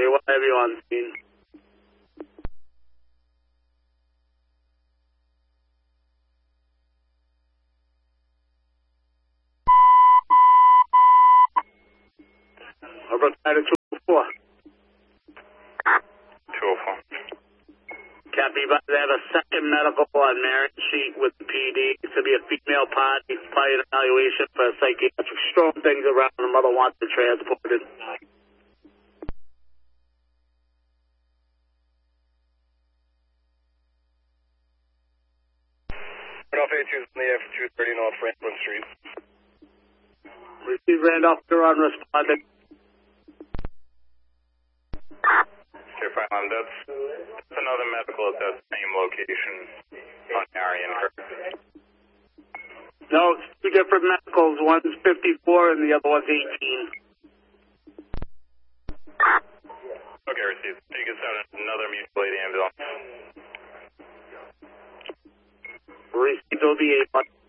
Okay, what have you on scene? Riverside 204. 204. Copy, but they have a second medical on Marion Street with the PD. It's to be a female party, probably an evaluation for psychiatric stroke things around. The mother wants to transported. Randolph 82 is in the air for 230 North Franklin Street. Receive Randolph, Huron responding. Okay, fine. That's another medical at that same location on Marion, correct? No, it's two different medicals. One's 54 and the other one's 18. Okay, received. You can send another mutual aid ambulance. Received will be 8.